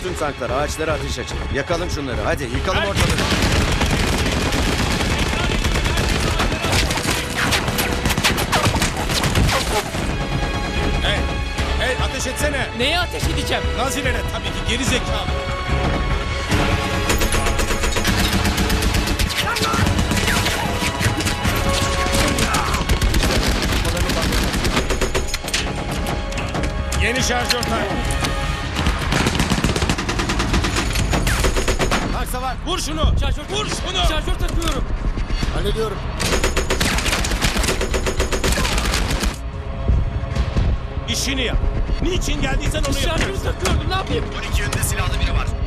bütün tanklar ağaçlara ateş açın. Yakalım şunları. Hadi yıkalım ortalığı. Hey ateş etsene. Neye ateş edeceğim? Nazilere tabii ki, geri zekalı. Yeni şarjör tank. Taksa var. Vur şunu. Vur şunu. Şarjör takıyorum. Hallediyorum. İşini yap. Niçin geldiysen onu yap. Şarjörü takıyordum, ne yapayım? 12 yönünde silahlı biri var.